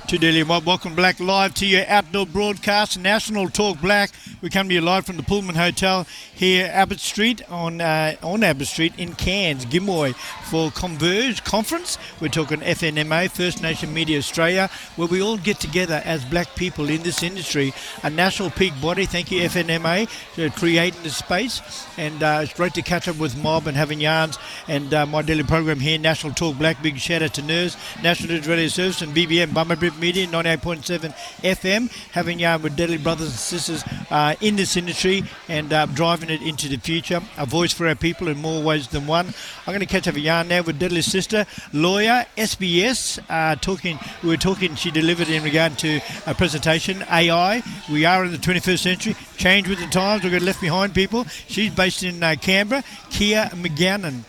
To Daily Mob, welcome Black live to your outdoor broadcast, National Talk Black. We come to you live from the Pullman Hotel here, Abbott Street, on Abbott Street in Cairns, Gimroy, for Converge Conference. We're talking FNMA, First Nation Media Australia, where we all get together as black people in this industry. A national peak body. Thank you, FNMA, for creating this space. And it's great to catch up with Mob and having yarns. And my daily program here, National Talk Black. Big shout out to NERS, National Digital Radio Service, and BBM, Bummer Media, 98.7 FM, having yarn with deadly brothers and sisters in this industry and driving it into the future. A voice for our people in more ways than one. I'm going to catch up a yarn now with deadly sister, lawyer, SBS. We were talking, she delivered in regard to a presentation, AI. We are in the 21st century, change with the times, we've got left behind people. She's based in Canberra, Kia McGowan.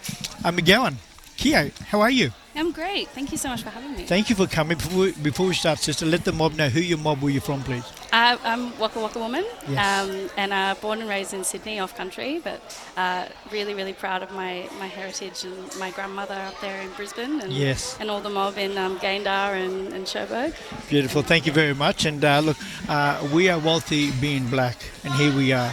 Kia, how are you? I'm great. Thank you so much for having me. Thank you for coming. Before we start, sister, let the mob know who your mob, where you're from, please. I'm Waka Waka woman, yes. And born and raised in Sydney, off country, but really, really proud of my heritage and my grandmother up there in Brisbane, and, yes. and all the mob in Gayndah and Cherbourg. Beautiful. Thank you very much. And look, we are wealthy being black, and here we are.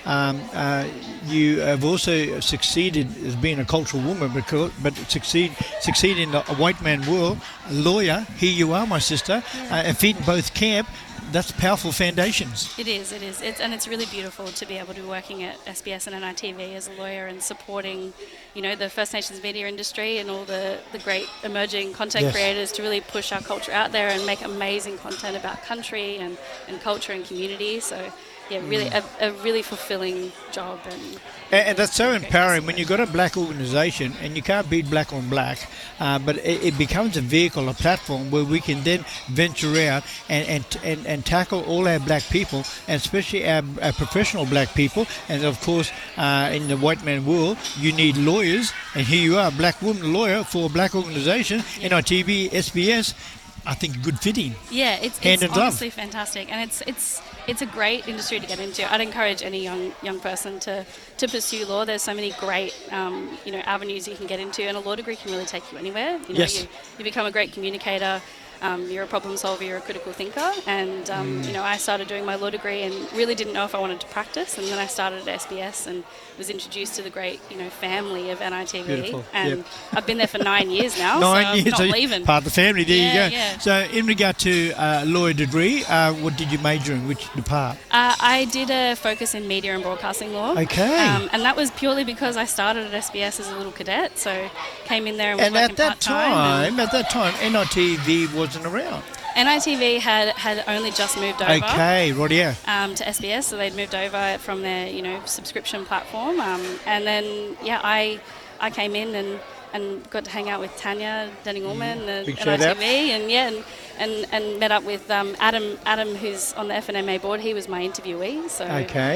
You have also succeeded as being a cultural woman, but succeed in a white man world. A lawyer, here you are, my sister, and feeding both camp. That's powerful foundations. It is. It's really beautiful to be able to be working at SBS and NITV as a lawyer and supporting, the First Nations media industry and all the great emerging content creators to really push our culture out there and make amazing content about country and culture and community. So, yeah, really a really fulfilling job. And that's so empowering when you've got a black organisation, and you can't beat black on black, but it becomes a vehicle, a platform where we can then venture out and tackle all our black people, and especially our professional black people. And of course, in the white man world, you need lawyers, and here you are, a black woman lawyer for a black organisation, NITV, SBS. I think good fitting. Yeah, it's honestly fantastic, and it's a great industry to get into. I'd encourage any young person to pursue law. There's so many great avenues you can get into, and a law degree can really take you anywhere. You become a great communicator. You're a problem solver, you're a critical thinker, and I started doing my law degree and really didn't know if I wanted to practice, and then I started at SBS and was introduced to the great family of NITV. Beautiful. And I've been there for 9 years now. 9 years, I'm not leaving. Part of the family. There you go. Yeah. So in regard to lawyer degree, what did you major in? Which department? I did a focus in media and broadcasting law. Okay. And that was purely because I started at SBS as a little cadet, so came in there and was working at that time, NITV wasn't around. NITV had only just moved over. Okay, right, yeah. To SBS, so they'd moved over from their subscription platform, and then I came in and got to hang out with Tanya Denning-Allman at NITV, and met up with Adam, who's on the FNMA board. He was my interviewee. So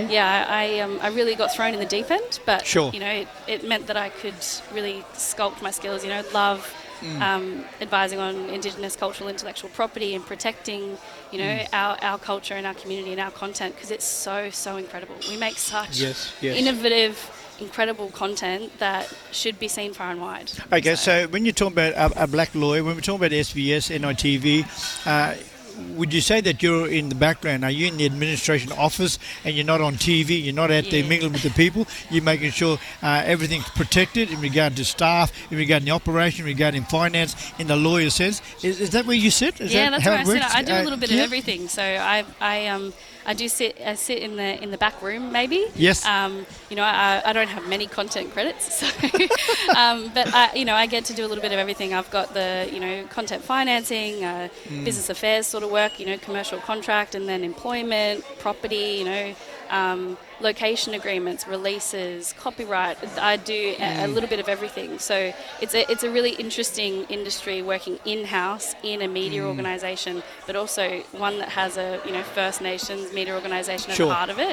I really got thrown in the deep end, but sure. It meant that I could really sculpt my skills. Love. Advising on Indigenous cultural intellectual property and protecting, our culture and our community and our content, because it's so incredible. We make such innovative, incredible content that should be seen far and wide. Okay, so when you're talking about a black lawyer, when we're talking about SBS, NITV, would you say that you're in the background? Are you in the administration office and you're not on TV? You're not out there mingling with the people? You're making sure everything's protected in regard to staff, in regard to the operation, regarding finance, in the lawyer sense. Is that where you sit? That's where I sit. I do a little bit of everything. So I do sit in the back room, maybe. Yes. I don't have many content credits, so but I get to do a little bit of everything. I've got the content financing, business affairs sort of work, commercial contract, and then employment, property, location agreements, releases, copyright. I do a little bit of everything. So it's a really interesting industry, working in-house in a media organisation, but also one that has a First Nations media organisation as part of it.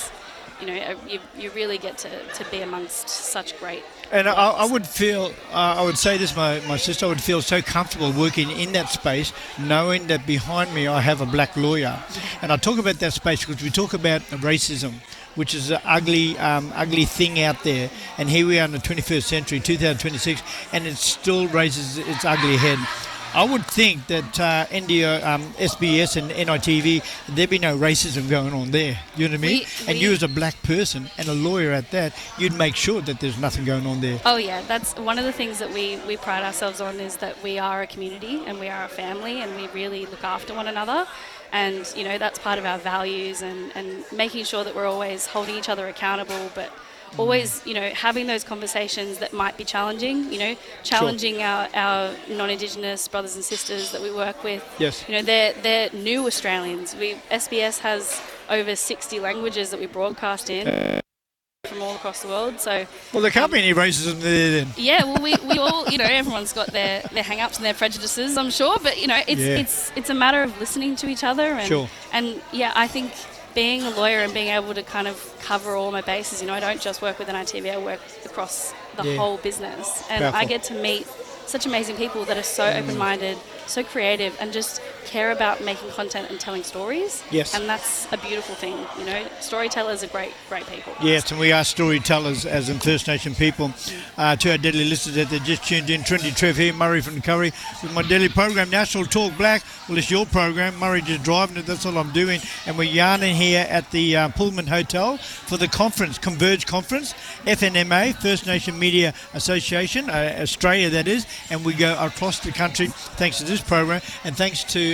You really get to be amongst such great. And I would feel, I would say this, my sister, I would feel so comfortable working in that space, knowing that behind me I have a black lawyer. And I talk about that space because we talk about racism, which is an ugly thing out there. And here we are in the 21st century, 2026, and it still raises its ugly head. I would think that India, SBS and NITV, there'd be no racism going on there. You know what I mean? And you as a black person and a lawyer at that, you'd make sure that there's nothing going on there. Oh yeah, that's one of the things that we pride ourselves on, is that we are a community and we are a family and we really look after one another. And, that's part of our values, and making sure that we're always holding each other accountable, but always, having those conversations that might be challenging, challenging Sure. our non-Indigenous brothers and sisters that we work with. Yes. They're new Australians. SBS has over 60 languages that we broadcast in from all across the world. So, well, there can't be any racism there then. yeah, well, we all, everyone's got their hang-ups and their prejudices, I'm sure, but it's a matter of listening to each other, and Sure. and yeah, I think being a lawyer and being able to kind of cover all my bases, I don't just work with NITV, I work across the whole business, and Powerful. I get to meet such amazing people that are so open-minded, so creative, and just care about making content and telling stories. Yes. And that's a beautiful thing, Storytellers are great people. Yes, and we are storytellers as in First Nation people. To our deadly listeners that they just tuned in, Trinity Trev here, Murray from the Curry, with my daily program, National Talk Black. Well, it's your program. Murray just driving it, that's all I'm doing. And we're yarning here at the Pullman Hotel for the conference, Converge Conference, FNMA, First Nation Media Association, Australia that is, and we go across the country thanks to this program, and thanks to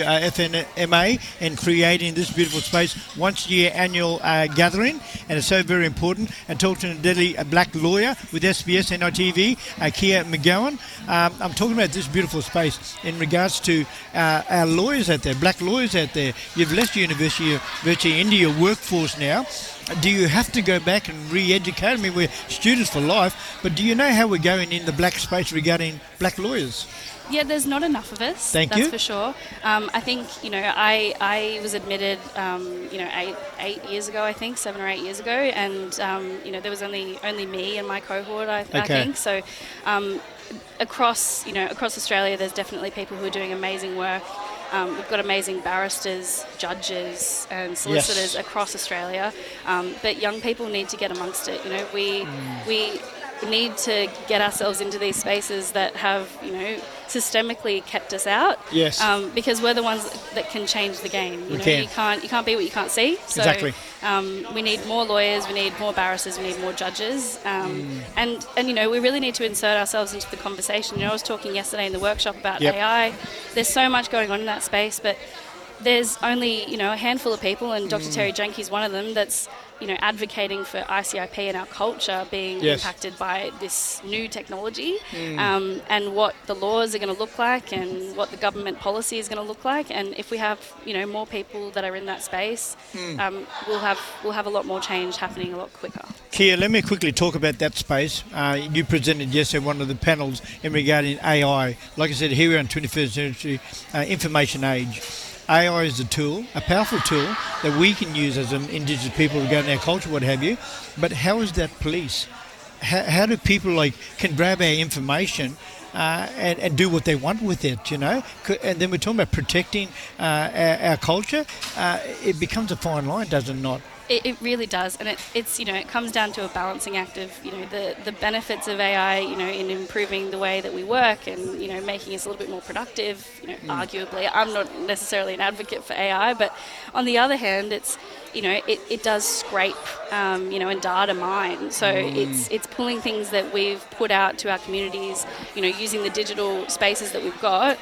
FNMA in creating this beautiful space, once a year annual gathering, and it's so very important. And talking to a deadly black lawyer with SBS NITV, Kia McGowan. I'm talking about this beautiful space in regards to our lawyers out there, black lawyers out there. You've left university virtually into your workforce now. Do you have to go back and re-educate? I mean, we're students for life, but do you know how we're going in the black space regarding black lawyers? Yeah, there's not enough of us. Thank you. That's for sure. I think, I was admitted, 8 years ago, I think, 7 or 8 years ago, and, there was only me and my cohort, I think. So across Australia, there's definitely people who are doing amazing work. We've got amazing barristers, judges and solicitors across Australia, but young people need to get amongst it. We need to get ourselves into these spaces that have, systemically kept us out. Yes. Because we're the ones that can change the game. You can't be what you can't see. So, exactly. We need more lawyers, we need more barristers, we need more judges, and we really need to insert ourselves into the conversation. I was talking yesterday in the workshop about AI. There's so much going on in that space, but there's only a handful of people, and Dr. Terry Jenke's one of them, that's advocating for ICIP and our culture being impacted by this new technology, and what the laws are going to look like and what the government policy is going to look like. And if we have more people that are in that space, we'll have a lot more change happening a lot quicker. Kia, let me quickly talk about that space. You presented yesterday one of the panels in regarding AI. Like I said, here we're in 21st century information age. AI is a tool, a powerful tool that we can use as an Indigenous people regarding our culture, what have you. But how is that police? How do people can grab our information and do what they want with it, And then we're talking about protecting our culture. It becomes a fine line, does it not? It really does, and it's it comes down to a balancing act of the benefits of AI in improving the way that we work and making us a little bit more productive. Arguably, I'm not necessarily an advocate for AI, but on the other hand, it's it does scrape and data mine. So it's pulling things that we've put out to our communities, using the digital spaces that we've got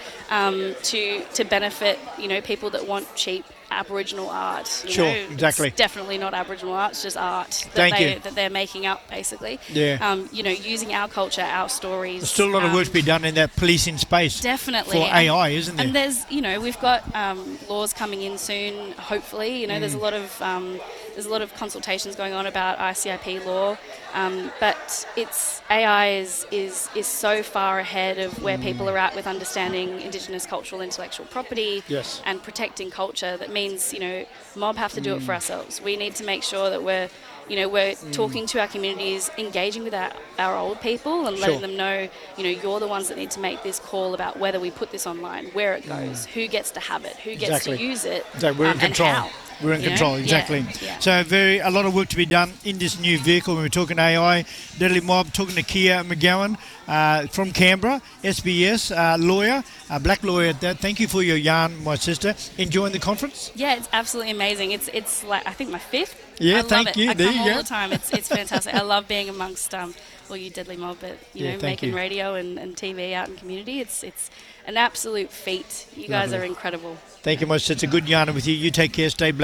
to benefit people that want cheap Aboriginal art. Sure, exactly. It's definitely not Aboriginal art, it's just art that they're making up, basically. Yeah. Using our culture, our stories. There's still a lot of work to be done in that policing space. Definitely. For AI, isn't there? And there's, we've got laws coming in soon, hopefully. There's a lot of consultations going on about ICIP law, but AI is so far ahead of where people are at with understanding Indigenous cultural intellectual property and protecting culture. That means mob have to do it for ourselves. We need to make sure that we're talking to our communities, engaging with our old people, and letting them know you're the ones that need to make this call about whether we put this online, where it goes, who gets to have it, who gets to use it, We're in control. and how. We're in you know? control, exactly. Yeah. So a lot of work to be done in this new vehicle. When we're talking AI, Deadly Mob, talking to Kia McGowan from Canberra, SBS lawyer, black lawyer at that. Thank you for your yarn, my sister. Enjoying the conference? Yeah, it's absolutely amazing. It's like, I think, my 5th. Yeah, I love thank it. you. I There come you all go. the time. It's fantastic. I love being amongst all you Deadly Mob, but Thank making you. radio and TV out in community. It's an absolute feat. You guys Lovely. are incredible. Thank you, my sister. Good yarning with you. You take care. Stay blessed.